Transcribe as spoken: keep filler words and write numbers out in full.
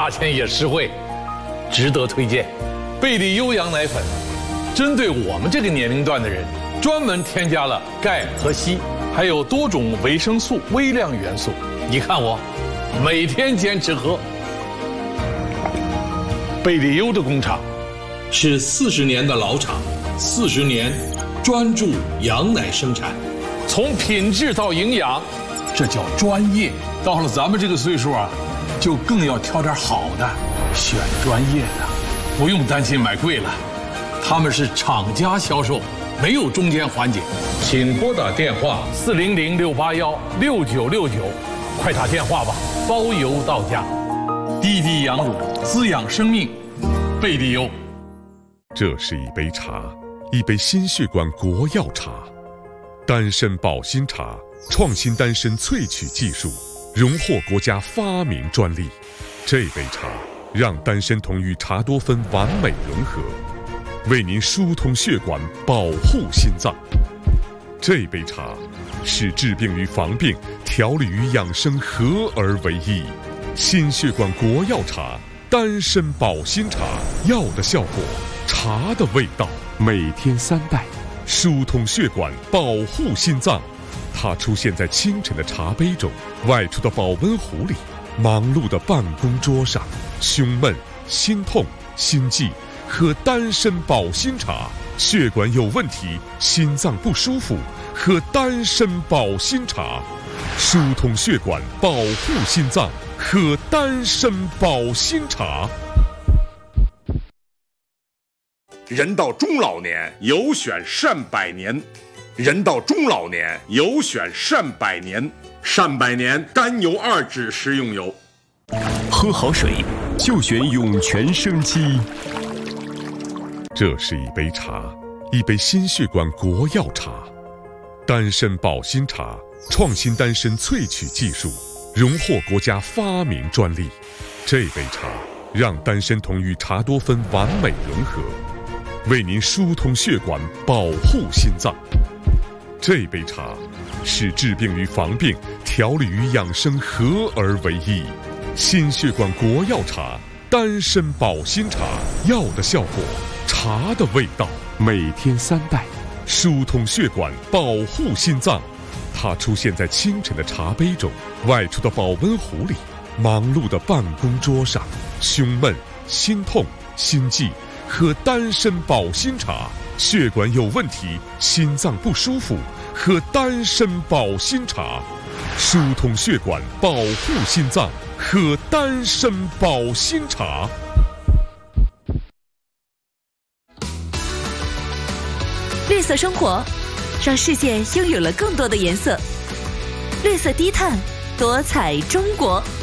钱也实惠，值得推荐。贝利优羊奶粉，针对我们这个年龄段的人，专门添加了钙和硒，还有多种维生素、微量元素。你看我，每天坚持喝。贝利优的工厂是四十年的老厂，四十年专注羊奶生产，从品质到营养，这叫专业。到了咱们这个岁数啊，就更要挑点好的，选专业的，不用担心买贵了。他们是厂家销售，没有中间环节。请拨打电话四零零六八幺六九六九，快打电话吧，包邮到家。滴滴羊乳，滋养生命，贝利优。 这是一杯茶，一杯心血管国药茶，丹参保心茶，创新丹参萃取技术，荣获国家发明专利。这杯茶让丹参酮与茶多酚完美融合，为您疏通血管，保护心脏。这杯茶使治病与防病、调理与养生合而为一。心血管国药茶，丹参保心茶，药的效果，茶的味道，每天三袋，疏通血管，保护心脏。它出现在清晨的茶杯中，外出的保温壶里，忙碌的办公桌上。胸闷、心痛、心悸，喝丹参保心茶；血管有问题、心脏不舒服，喝丹参保心茶。疏通血管，保护心脏，喝丹参保心茶。 人到中老年，有选善百年。人到中老年，有选善百年。善百年甘油二酯食用油。 喝好水就选涌泉生机。 这是一杯茶，一杯心血管国药茶，丹参保心茶，创新丹参萃取技术，荣获国家发明专利。这杯茶让丹参酮与茶多酚完美融合，为您疏通血管，保护心脏。这杯茶使治病与防病、调理与养生合而为一。心血管国药茶，丹参保心茶，药的效果，茶的味道，每天三袋，疏通血管，保护心脏。它出现在清晨的茶杯中，外出的保温壶里，忙碌的办公桌上。胸闷、心痛、心悸，喝丹参保心茶；血管有问题、心脏不舒服，喝丹参保心茶。疏通血管，保护心脏，喝丹参保心茶。 绿色生活，让世界拥有了更多的颜色。绿色低碳，多彩中国。